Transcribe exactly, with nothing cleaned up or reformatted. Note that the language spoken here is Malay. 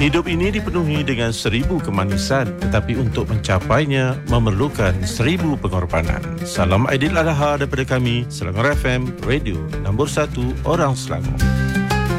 Hidup ini dipenuhi dengan seribu kemanisan, tetapi untuk mencapainya memerlukan seribu pengorbanan. Salam Aidil Adha daripada kami, Selangor F M, radio nombor satu orang Selangor.